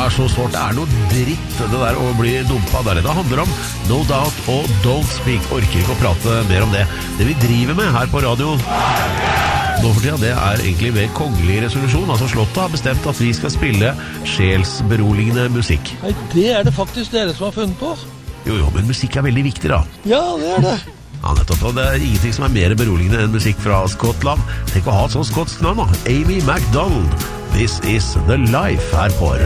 så sårt, det noe dritt det der å bli dumpa der. Det handler om No Doubt og Don't Speak. Orker ikke å prate mer om det. Det vi driver med her på radio nå for tida, det egentlig ved kongelig resolusjon. Altså Slottet har bestemt at vi skal spille sjelsberoligende musikk. Nei, det det faktisk dere som har funnet på. Jo, men musikk veldig viktig da. Ja, det det. Ja, nettopp, og det ingenting som mer beroligende enn musikk fra Skottland. Tenk å ha et sånt skotsk navn da. Amy MacDonald. This is the life her på